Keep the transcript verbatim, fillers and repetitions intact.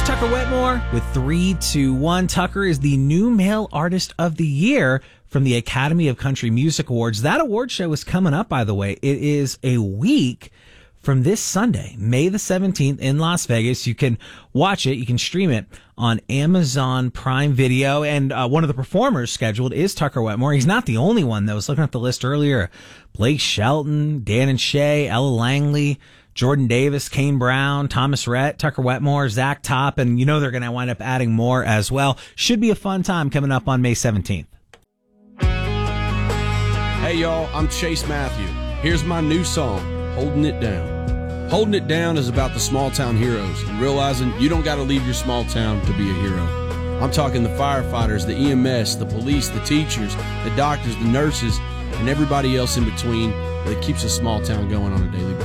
Tucker Wetmore with three two one. Tucker is the new male artist of the year from the Academy of Country Music Awards. That award show is coming up, by the way. It is a week from this Sunday, May the seventeenth in Las Vegas. You can watch it. You can stream it on Amazon Prime Video. And uh, one of the performers scheduled is Tucker Wetmore. He's not the only one, though. I was looking at the list earlier. Blake Shelton, Dan and Shay, Ella Langley, Jordan Davis, Kane Brown, Thomas Rhett, Tucker Wetmore, Zach Top, and you know they're going to wind up adding more as well. Should be a fun time coming up on May seventeenth. Hey, y'all, I'm Chase Matthew. Here's my new song, Holding It Down. Holding It Down is about the small town heroes and realizing you don't got to leave your small town to be a hero. I'm talking the firefighters, the E M S, the police, the teachers, the doctors, the nurses, and everybody else in between that keeps a small town going on a daily basis.